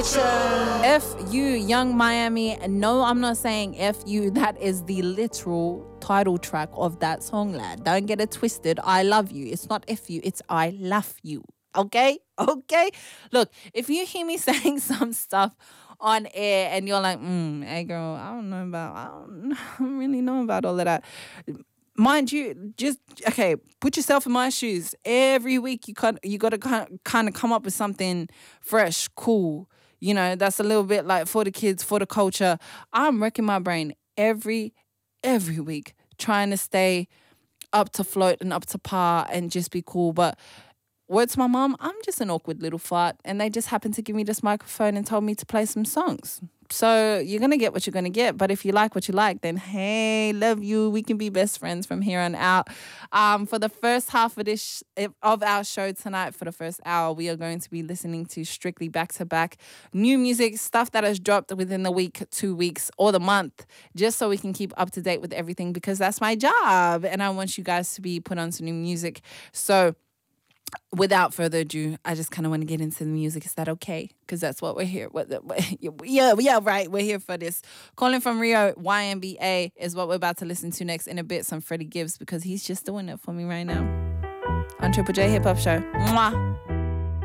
F you, Young Miami. No, I'm not saying F you. That is the literal title track of that song, lad. Don't get it twisted. I love you. It's not F you, it's I love you. Okay? Okay? Look, if you hear me saying some stuff on air and you're like, hey girl, I don't really know about all of that. Mind you, just okay. Put yourself in my shoes. Every week, you got to kind of come up with something fresh, cool. You know, that's a little bit like for the kids, for the culture. I'm wrecking my brain every week, trying to stay up to float and up to par and just be cool. But word to my mom, I'm just an awkward little fart, and they just happened to give me this microphone and told me to play some songs. So you're going to get what you're going to get. But if you like what you like, then hey, love you. We can be best friends from here on out. For the first half of of our show tonight, for the first hour, we are going to be listening to strictly back-to-back new music, stuff that has dropped within the week, 2 weeks, or the month, just so we can keep up to date with everything, because that's my job. And I want you guys to be put on some new music. So without further ado, I just kind of want to get into the music. Is that okay? Because that's what we're here. Yeah, right. We're here for this. Calling from Rio, YMBA is what we're about to listen to next. In a bit, some Freddie Gibbs, because he's just doing it for me right now. On Triple J Hip Hop Show. Mwah.